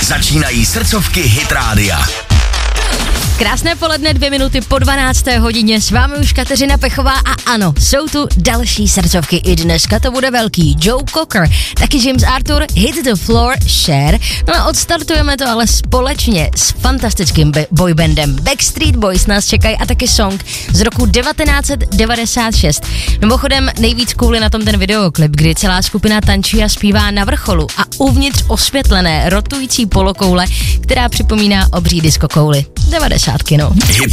Začínají srdcovky Hit Rádia. Krásné poledne, 2 minuty po 12. hodině, s vámi už Kateřina Pechová a ano, jsou tu další srdcovky, i dneska to bude velký. Joe Cocker, taky James Arthur, Hit the Floor, Cher. No a odstartujeme to ale společně s fantastickým boybandem Backstreet Boys nás čekají a taky song z roku 1996. Mimochodem nejvíc cool je na tom ten videoklip, kdy celá skupina tančí a zpívá na vrcholu a uvnitř osvětlené rotující polokoule, která připomíná obří diskokouly. 90, no. Hit